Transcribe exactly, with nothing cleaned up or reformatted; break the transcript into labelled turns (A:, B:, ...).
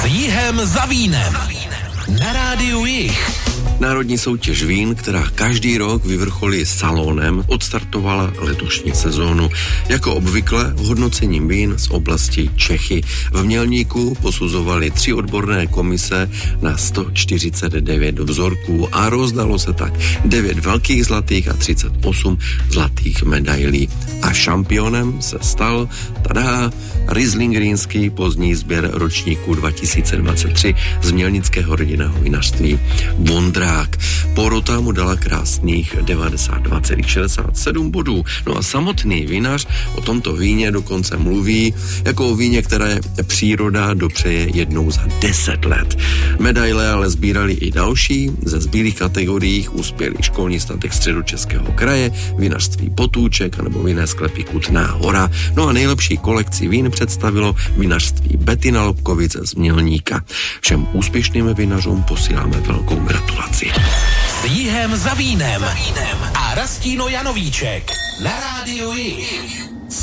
A: Jihem za vínem. Na rádiu Jih.
B: Národní soutěž vín, která každý rok vyvrcholí salonem, odstartovala letošní sezónu. Jako obvykle hodnocením vín z oblasti Čechy. V Mělníku posuzovali tři odborné komise na sto čtyřicet devět vzorků a rozdalo se tak devět velkých zlatých a třicet osm zlatých medailí. A šampionem se stal, tada, Riesling rýnský pozdní sběr ročníku dva tisíce dvacet tři z mělnického rodinného vinařství Vondrák. Porota mu dala krásných devadesát dva celá šedesát sedm bodů. No a samotný vinař o tomto víně dokonce mluví jako o víně, které příroda dopřeje jednou za deset let. Medaile ale sbírali i další. Ze zbylých kategoriích uspěli školní statek Středočeského kraje, vinařství Potůček nebo vinné sklepy Kutná Hora. No a nejlepší kolekci vín představilo vinařství Betina Lobkovice z Mělníka. Všem úspěšným vinařům posíláme velkou gratulaci.
A: S Jihem za vínem a Rastíno Janovíček na rádiu Jih.